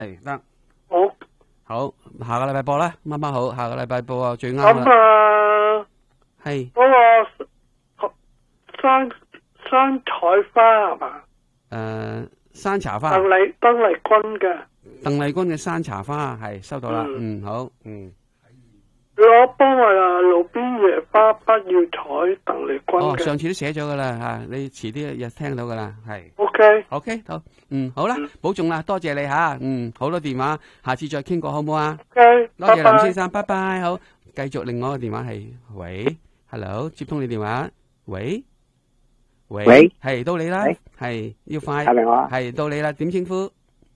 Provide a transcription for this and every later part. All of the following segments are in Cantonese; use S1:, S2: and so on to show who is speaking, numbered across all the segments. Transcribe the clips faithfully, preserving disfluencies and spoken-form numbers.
S1: 係得。
S2: 好。
S1: 好，下個禮拜播啦，啱啱好，下個禮拜播啊，最啱
S2: 咁
S1: 啦。
S2: 啊，
S1: 係
S2: 嗰個山山彩花係嘛？
S1: 誒，山茶花。
S2: 鄧麗鄧麗君嘅。
S1: 鄧麗君嘅山茶花係收到啦，嗯好，嗯。
S2: 我幫我啊，路邊野花不要採，鄧麗君嘅。
S1: 哦，上次都寫咗噶啦吓，你遲啲日聽到噶啦，係。
S2: O K。
S1: O K，好，嗯，好啦，保重啦，多謝你吓，嗯，好多電話，下次再傾過好唔好啊
S2: ？O K，
S1: 多謝林先生，拜拜，好，繼續另外一個電話係，喂 ，Hello，接通你電話，喂，喂，係到你啦，係要快，
S3: 係咪我？
S1: 係到你啦，點稱呼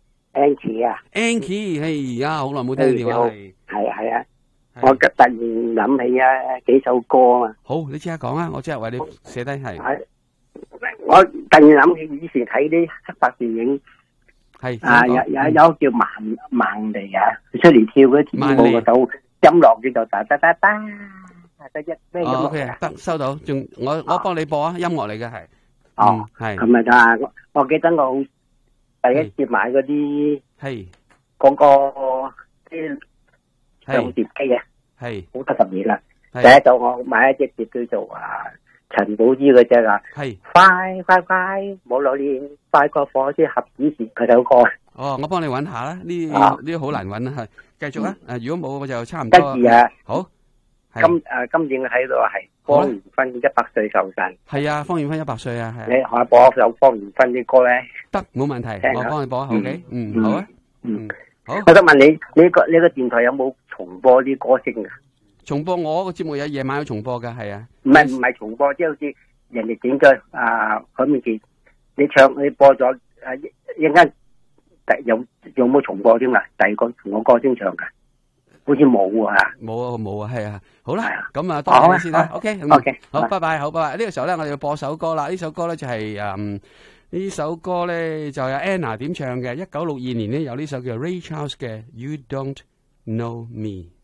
S3: ？Ankie 啊
S1: ，Ankie，係而家好耐冇聽你電話，係，
S3: 係係啊。我突然諗起啊幾首歌啊，
S1: 好，你即刻講啊，我即刻為你寫低係。
S3: 係，我突然諗起以前睇啲黑白電影，
S1: 係
S3: 啊有有有叫曼曼妮啊，出嚟跳嗰跳舞嗰首音樂叫做噠噠噠噠，得一咩音樂？
S1: 哦 OK 啊，得收到，仲我我幫你播啊，音樂嚟嘅係。
S3: 哦，
S1: 係。
S3: 咁咪得啊！我我記得我第一次買嗰啲
S1: 係
S3: 嗰個啲。唱碟機啊，
S1: 係
S3: 好得十年啦。第一就我買一隻碟叫做啊陳寶芝嗰隻啊，
S1: 係
S3: 快快快冇榴蓮，快過火車合子時佢首歌。
S1: 哦，我幫你揾下啦，呢呢啲好難揾啊，係繼續啊。誒，如果冇我就差唔多。
S3: 跟住啊，
S1: 好。
S3: 今誒今年喺度係方艷芬一百歲壽辰。
S1: 係啊，方艷芬一百歲啊，係。
S3: 你可以播首方艷芬啲歌咧？
S1: 得，冇問題，我幫你播，好嘅，嗯，好啊，嗯。好，
S3: 我想問你，你個你個電台有冇重播啲歌星啊？
S1: 重播我個節目有夜晚有重播噶，係啊。
S3: 唔係唔係重播，即係好似人哋整咗啊海面記，你唱你播咗啊一陣間有有冇重播添啊？第二個同我歌星唱噶，好似冇啊。
S1: 冇啊冇啊，係啊。好啦，咁啊多謝你先啦。OK OK，好，拜拜，好拜拜。呢個時候咧，我哋要播首歌啦。呢首歌咧就係誒。呢首歌咧就有 Anna 點唱嘅，一九六二年咧有呢首叫 Ray Charles 嘅 You Don't Know Me。